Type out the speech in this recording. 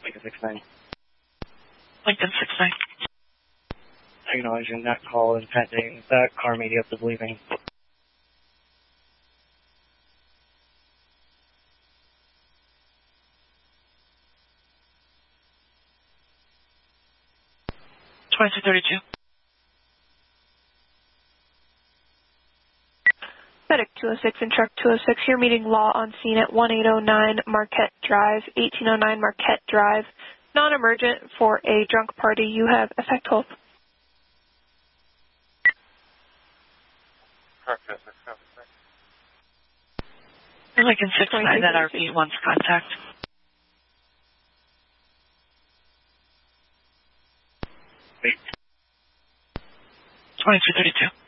Lincoln 69. Lincoln 69. Acknowledging that call is pending. That car media is leaving. Medic 206 and Truck 206, you're meeting law on scene at 1809 Marquette Drive, 1809 Marquette Drive. Non-emergent for a drunk party. You have effect hold. Lincoln 69, that RV wants contact. Wait. 2232.